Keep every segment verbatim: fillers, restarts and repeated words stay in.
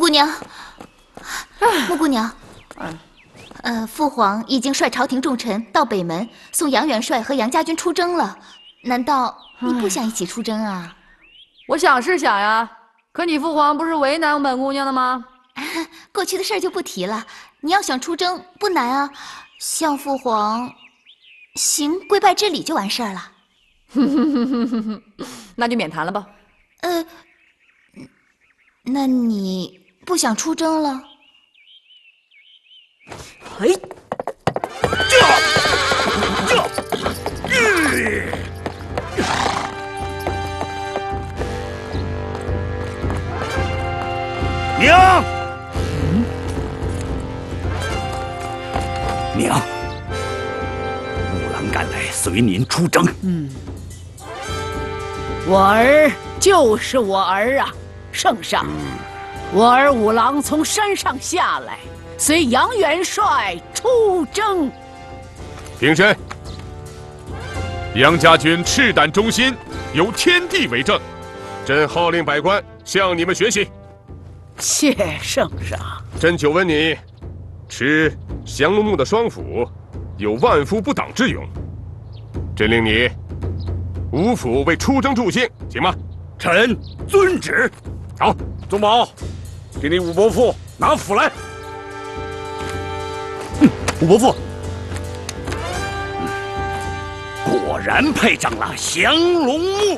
姑娘，穆姑娘，呃，父皇已经率朝廷重臣到北门送杨元帅和杨家军出征了。难道你不想一起出征啊？ 我想是想呀，可你父皇不是为难本姑娘的吗？ 过去的事儿就不提了。你要想出征不难啊，向父皇行跪拜之礼就完事儿了。 那就免谈了吧。 呃，那你不想出征了？ 哎，这这，娘，娘，五郎赶来随您出征。 嗯，我儿就是我儿啊，圣上，我儿五郎从山上下来，随杨元帅出征。 平身。杨家军赤胆忠心，有天地为证，朕号令百官向你们学习。 谢圣上。 朕久闻你持降龙木的双斧，有万夫不挡之勇。朕令你五斧为出征助兴，行吗？ 臣遵旨。 好， 宗保，给你武伯父拿斧来。嗯，武伯父，果然配上了降龙木。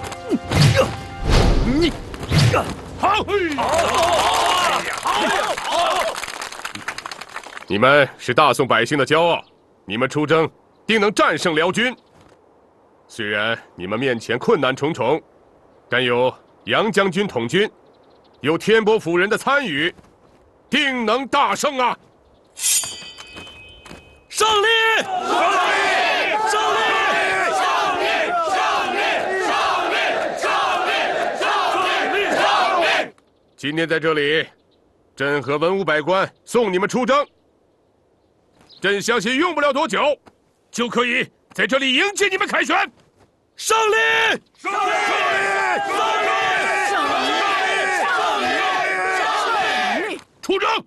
你， 好，你们是大宋百姓的骄傲，你们出征定能战胜辽军。虽然你们面前困难重重，但有杨将军统军，有天波府人的参与，定能大胜啊！ 胜利！胜利！胜利！ 胜利！胜利！胜利！胜利！胜利！胜利！今天在这里，朕和文武百官送你们出征。朕相信用不了多久，就可以在这里迎接你们凯旋。胜利！胜利！胜利！胜利！胜利！胜利！出征！